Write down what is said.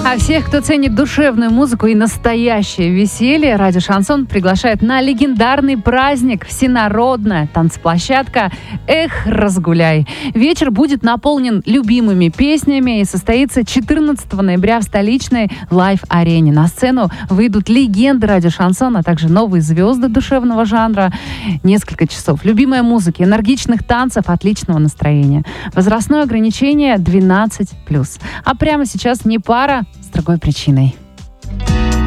А всех, кто ценит душевную музыку и настоящее веселье, радио «Шансон» приглашает на легендарный праздник, всенародная танцплощадка «Эх, разгуляй». Вечер будет наполнен любимыми песнями и состоится 14 ноября в столичной лайв-арене. На сцену выйдут легенды радио «Шансон», а также новые звезды душевного жанра. Несколько часов любимой музыки, энергичных танцев, отличного настроения. Возрастное ограничение 12+. А прямо сейчас не пара с другой причиной.